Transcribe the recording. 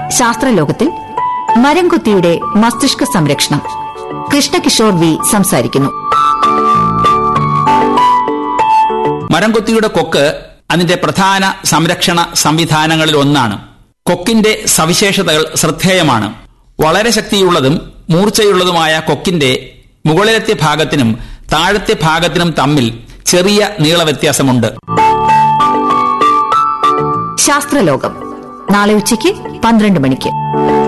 ശാസ്ത്രലോകത്തിൽ മരംകൊത്തിയുടെ മസ്തിഷ്ക സംരക്ഷണം. കൃഷ്ണകിഷോർ വി സംസാരിക്കുന്നു. മരംകൊത്തിയുടെ കൊക്ക് അതിന്റെ പ്രധാന സംരക്ഷണ സംവിധാനങ്ങളിൽ ഒന്നാണ്. കൊക്കിന്റെ സവിശേഷതകൾ ശ്രദ്ധേയമാണ്. വളരെ ശക്തിയുള്ളതും മൂർച്ചയുള്ളതുമായ കൊക്കിന്റെ മുകളിലത്തെ ഭാഗത്തിനും താഴത്തെ ഭാഗത്തിനും തമ്മിൽ ചെറിയ നീളവ്യത്യാസമുണ്ട്. ശാസ്ത്രലോകം നാളെ ഉച്ചയ്ക്ക് 12 മണിക്ക്.